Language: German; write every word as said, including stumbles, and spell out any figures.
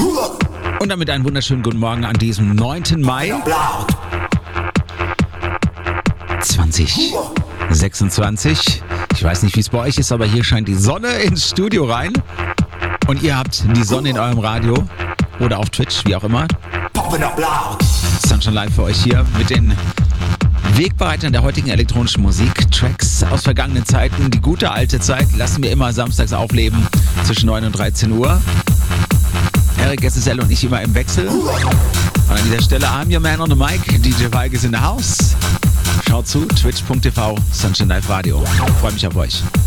Und damit einen wunderschönen guten Morgen an diesem neunten Mai zwanzig sechsundzwanzig. Ich weiß nicht, wie es bei euch ist, aber hier scheint die Sonne ins Studio rein. Und ihr habt die Sonne in eurem Radio oder auf Twitch, wie auch immer. Sunshine Live für euch hier mit den Wegbereitern der heutigen elektronischen Musik. Tracks aus vergangenen Zeiten. Die gute alte Zeit lassen wir immer samstags aufleben zwischen neun und dreizehn Uhr. Eric S S L und ich immer im Wechsel. Und an dieser Stelle, I'm your man on the mic. D J Valk is in the house. Schaut zu, twitch punkt t v, Sunshine Live Radio. Ich freue mich auf euch.